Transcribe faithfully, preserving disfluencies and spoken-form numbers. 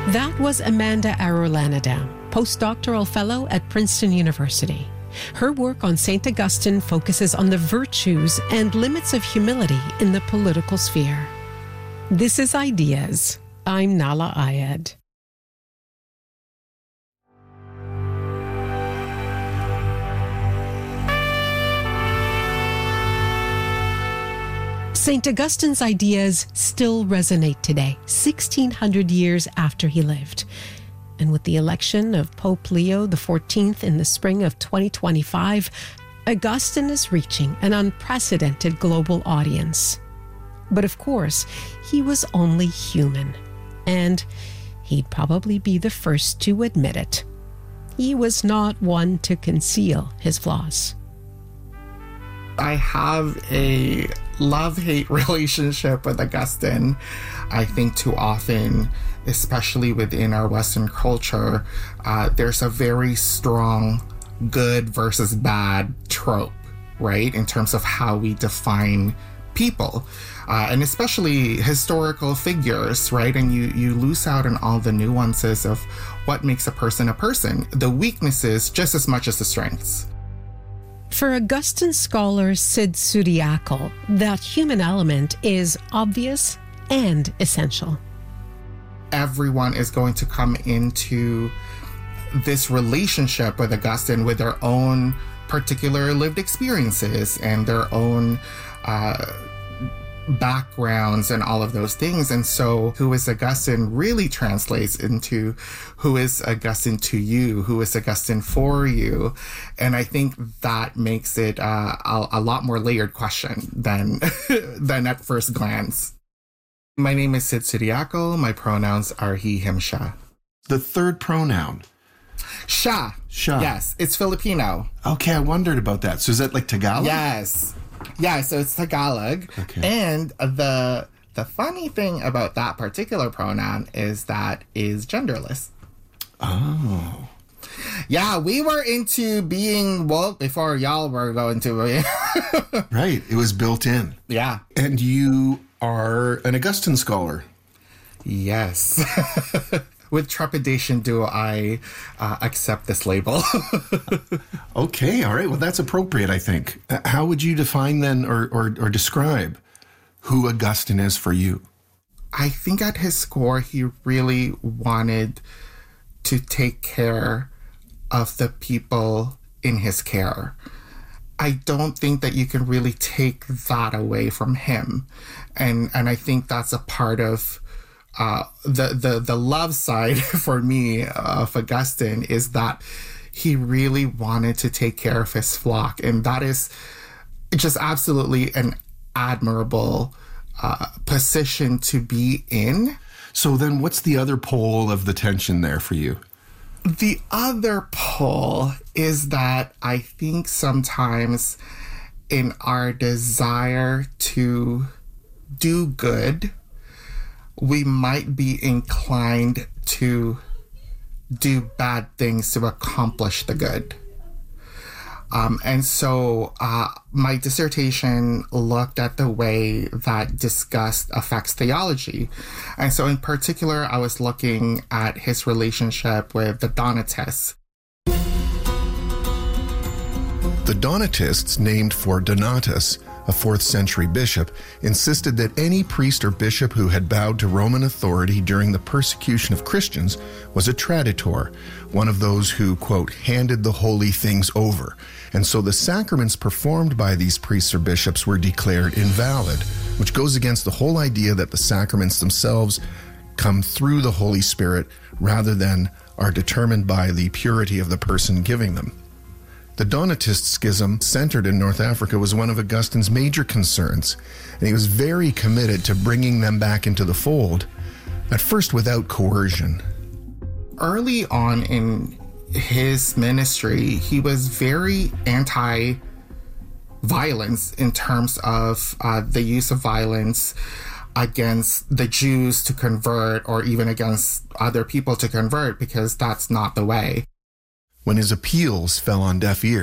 That was Amanda Arolanadam, postdoctoral fellow at Princeton University. Her work on Saint Augustine focuses on the virtues and limits of humility in the political sphere. This is Ideas. I'm Nahlah Ayed. Saint Augustine's ideas still resonate today, sixteen hundred years after he lived. And with the election of Pope Leo the fourteenth in the spring of twenty twenty-five, Augustine is reaching an unprecedented global audience. But of course, he was only human, and he'd probably be the first to admit it. He was not one to conceal his flaws. I have a love-hate relationship with Augustine. I think too often, especially within our Western culture, uh, there's a very strong good versus bad trope, right? In terms of how we define people, uh, and especially historical figures, right? And you, you lose out on all the nuances of what makes a person a person, the weaknesses just as much as the strengths. For Augustine scholar Sid Sudiakel, that human element is obvious and essential. Everyone is going to come into this relationship with Augustine with their own particular lived experiences and their own uh, backgrounds and all of those things. And so who is Augustine really translates into who is Augustine to you, who is Augustine for you. And I think that makes it uh, a, a lot more layered question than, than at first glance. My name is Sid Sudiakel. My pronouns are he, him, sha. The third pronoun. Sha. Sha. Yes, it's Filipino. Okay, I wondered about that. So is that like Tagalog? Yes. Yeah, so it's Tagalog. Okay. And the the funny thing about that particular pronoun is that is genderless. Oh. Yeah, we were into being woke before y'all were going to be. Right, it was built in. Yeah. And you are an Augustine scholar. Yes. With trepidation do I uh, accept this label. Okay, all right. Well, that's appropriate, I think. Uh, How would you define then or, or, or describe who Augustine is for you? I think at his core, he really wanted to take care of the people in his care. I don't think that you can really take that away from him. And and I think that's a part of uh, the, the, the love side for me of Augustine is that he really wanted to take care of his flock. And that is just absolutely an admirable uh, position to be in. So then what's the other pole of the tension there for you? The other pole is that I think sometimes in our desire to do good, we might be inclined to do bad things to accomplish the good. Um, and so uh, my dissertation looked at the way that disgust affects theology. And so in particular, I was looking at his relationship with the Donatists. The Donatists, named for Donatus, a fourth century bishop, insisted that any priest or bishop who had bowed to Roman authority during the persecution of Christians was a traditor, one of those who, quote, handed the holy things over. And so the sacraments performed by these priests or bishops were declared invalid, which goes against the whole idea that the sacraments themselves come through the Holy Spirit rather than are determined by the purity of the person giving them. The Donatist schism, centered in North Africa, was one of Augustine's major concerns, and he was very committed to bringing them back into the fold, at first without coercion. Early on in his ministry, he was very anti-violence in terms of uh, the use of violence against the Jews to convert or even against other people to convert, because that's not the way. When his appeals fell on deaf ears,